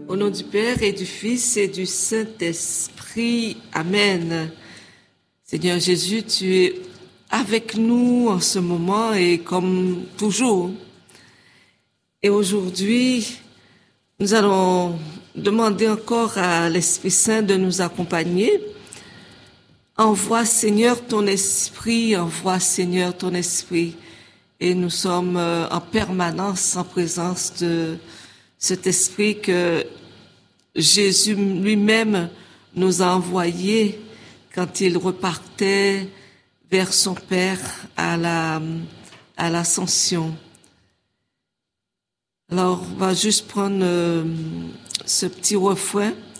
Au nom du Père et du Fils et du Saint-Esprit. Amen. Seigneur Jésus, tu es avec nous en ce moment et comme toujours. Et aujourd'hui, nous allons demander encore à l'Esprit Saint de nous accompagner. Envoie Seigneur ton esprit, envoie Seigneur ton esprit. Et nous sommes en permanence en présence de cet esprit que Jésus lui-même nous a envoyé quand il repartait vers son Père à l'ascension. Alors, on va juste prendre ce petit refrain.